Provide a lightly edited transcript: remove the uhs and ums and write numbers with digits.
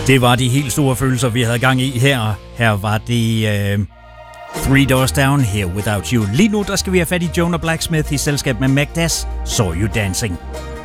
Det var de helt store følelser, vi havde gang i her. Her var det Three Doors Down, Here Without You. Lige nu der skal vi have fat i Jonah Blacksmith i selskab med Magdas, Saw You Dancing.